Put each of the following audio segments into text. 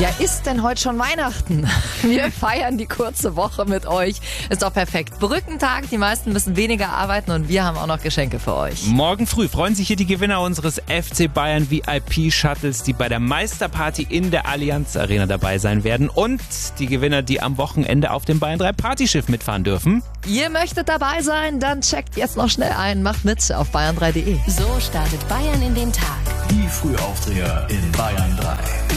Ja, ist denn heute schon Weihnachten? Wir feiern die kurze Woche mit euch. Ist doch perfekt. Brückentag, die meisten müssen weniger arbeiten und wir haben auch noch Geschenke für euch. Morgen früh freuen sich hier die Gewinner unseres FC Bayern VIP-Shuttles, die bei der Meisterparty in der Allianz Arena dabei sein werden. Und die Gewinner, die am Wochenende auf dem Bayern 3 Partyschiff mitfahren dürfen. Ihr möchtet dabei sein? Dann checkt jetzt noch schnell ein. Macht mit auf bayern3.de. So startet Bayern in den Tag. Die Frühaufdreher in Bayern 3.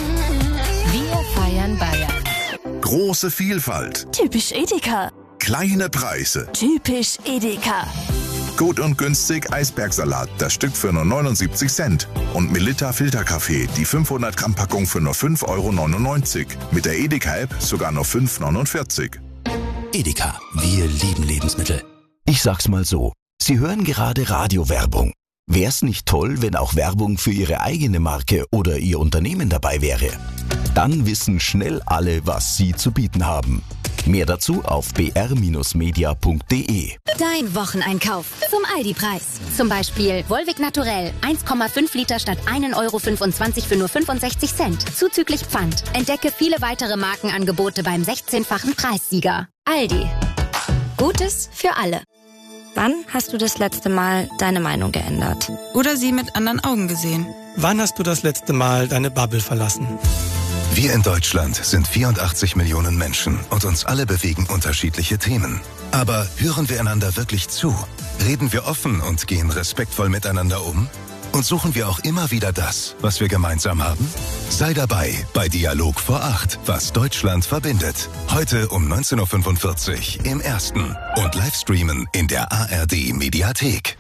Wir feiern Bayern. Große Vielfalt. Typisch Edeka. Kleine Preise. Typisch Edeka. Gut und günstig Eisbergsalat, das Stück für nur 79 Cent. Und Melitta Filterkaffee, die 500 Gramm Packung für nur 5,99 €. Mit der Edeka-App sogar nur 5,49 €. Edeka, wir lieben Lebensmittel. Ich sag's mal so, Sie hören gerade Radiowerbung. Wär's nicht toll, wenn auch Werbung für Ihre eigene Marke oder Ihr Unternehmen dabei wäre? Dann wissen schnell alle, was Sie zu bieten haben. Mehr dazu auf br-media.de. Dein Wocheneinkauf zum Aldi-Preis. Zum Beispiel Volvic Naturell 1,5 Liter statt 1,25 € für nur 65 Cent. Zuzüglich Pfand. Entdecke viele weitere Markenangebote beim 16-fachen Preissieger. Aldi. Gutes für alle. Wann hast du das letzte Mal deine Meinung geändert? Oder sie mit anderen Augen gesehen? Wann hast du das letzte Mal deine Bubble verlassen? Wir in Deutschland sind 84 Millionen Menschen und uns alle bewegen unterschiedliche Themen. Aber hören wir einander wirklich zu? Reden wir offen und gehen respektvoll miteinander um? Und suchen wir auch immer wieder das, was wir gemeinsam haben? Sei dabei bei Dialog vor 8, was Deutschland verbindet. Heute um 19:45 Uhr im Ersten und Livestreamen in der ARD Mediathek.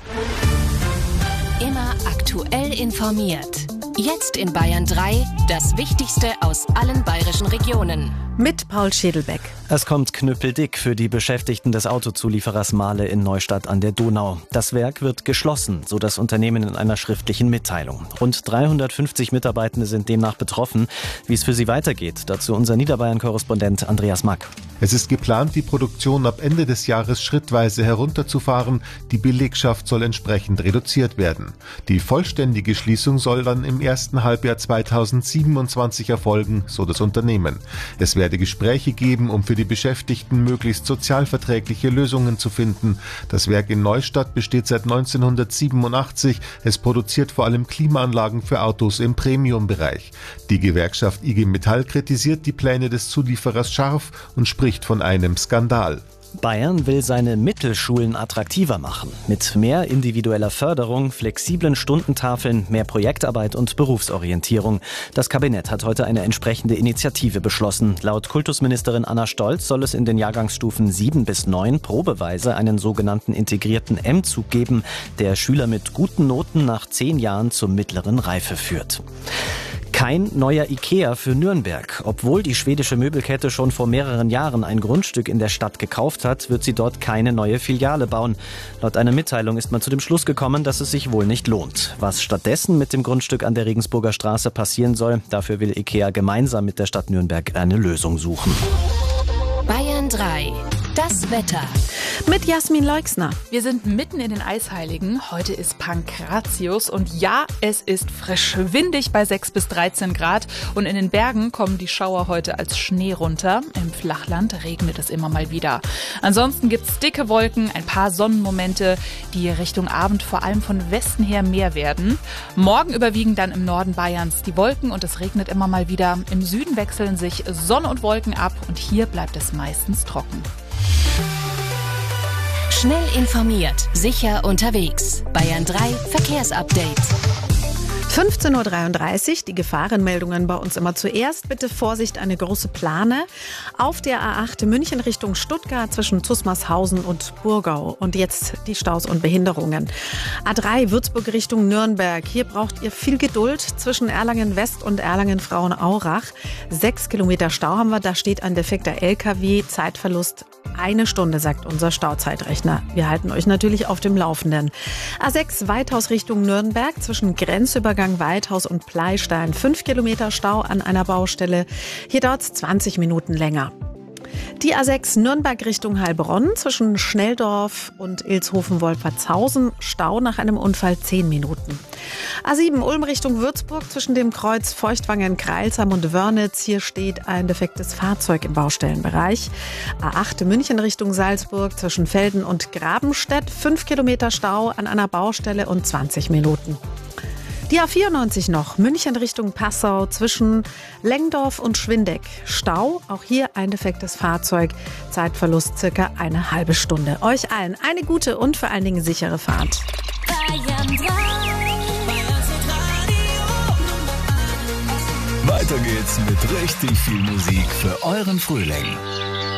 Immer aktuell informiert. Jetzt in Bayern 3 das Wichtigste aus allen bayerischen Regionen. Mit Paul Schädelbeck. Es kommt knüppeldick für die Beschäftigten des Autozulieferers Mahle in Neustadt an der Donau. Das Werk wird geschlossen, so das Unternehmen in einer schriftlichen Mitteilung. Rund 350 Mitarbeitende sind demnach betroffen. Wie es für sie weitergeht, dazu unser Niederbayern-Korrespondent Andreas Mack. Es ist geplant, die Produktion ab Ende des Jahres schrittweise herunterzufahren. Die Belegschaft soll entsprechend reduziert werden. Die vollständige Schließung soll dann im ersten Halbjahr 2027 erfolgen, so das Unternehmen. Es werde Gespräche geben, um für die Beschäftigten möglichst sozialverträgliche Lösungen zu finden. Das Werk in Neustadt besteht seit 1987. Es produziert vor allem Klimaanlagen für Autos im Premium-Bereich. Die Gewerkschaft IG Metall kritisiert die Pläne des Zulieferers scharf und spricht von einem Skandal. Bayern will seine Mittelschulen attraktiver machen. Mit mehr individueller Förderung, flexiblen Stundentafeln, mehr Projektarbeit und Berufsorientierung. Das Kabinett hat heute eine entsprechende Initiative beschlossen. Laut Kultusministerin Anna Stolz soll es in den Jahrgangsstufen 7 bis 9 probeweise einen sogenannten integrierten M-Zug geben, der Schüler mit guten Noten nach 10 Jahren zur mittleren Reife führt. Kein neuer Ikea für Nürnberg. Obwohl die schwedische Möbelkette schon vor mehreren Jahren ein Grundstück in der Stadt gekauft hat, wird sie dort keine neue Filiale bauen. Laut einer Mitteilung ist man zu dem Schluss gekommen, dass es sich wohl nicht lohnt. Was stattdessen mit dem Grundstück an der Regensburger Straße passieren soll, dafür will Ikea gemeinsam mit der Stadt Nürnberg eine Lösung suchen. Bayern 3. Das Wetter. Mit Jasmin Leixner. Wir sind mitten in den Eisheiligen. Heute ist Pankratius und ja, es ist frisch. Windig bei 6 bis 13 Grad und in den Bergen kommen die Schauer heute als Schnee runter. Im Flachland regnet es immer mal wieder. Ansonsten gibt's dicke Wolken, ein paar Sonnenmomente, die Richtung Abend vor allem von Westen her mehr werden. Morgen überwiegen dann im Norden Bayerns die Wolken und es regnet immer mal wieder. Im Süden wechseln sich Sonne und Wolken ab und hier bleibt es meistens trocken. Schnell informiert, sicher unterwegs. Bayern 3 Verkehrsupdate. 15:33 Uhr, die Gefahrenmeldungen bei uns immer zuerst. Bitte Vorsicht, eine große Plane auf der A8 München Richtung Stuttgart zwischen Zusmarshausen und Burgau. Und jetzt die Staus und Behinderungen. A3 Würzburg Richtung Nürnberg. Hier braucht ihr viel Geduld zwischen Erlangen West und Erlangen Frauenaurach. 6 Kilometer Stau haben wir, da steht ein defekter LKW. Zeitverlust 1 Stunde, sagt unser Stauzeitrechner. Wir halten euch natürlich auf dem Laufenden. A6 Weithaus Richtung Nürnberg zwischen Grenzübergang Weithaus und Pleistein. 5 Kilometer Stau an einer Baustelle. Hier dauert es 20 Minuten länger. Die A6 Nürnberg Richtung Heilbronn zwischen Schnelldorf und Ilshofen-Wolfertshausen. Stau nach einem Unfall 10 Minuten. A7 Ulm Richtung Würzburg zwischen dem Kreuz Feuchtwangen-Kreilsheim und Wörnitz. Hier steht ein defektes Fahrzeug im Baustellenbereich. A8 München Richtung Salzburg zwischen Velden und Grabenstedt. 5 Kilometer Stau an einer Baustelle und 20 Minuten. Die A94 noch, München Richtung Passau zwischen Lengdorf und Schwindeck. Stau, auch hier ein defektes Fahrzeug. Zeitverlust circa eine halbe Stunde. Euch allen eine gute und vor allen Dingen sichere Fahrt. Weiter geht's mit richtig viel Musik für euren Frühling.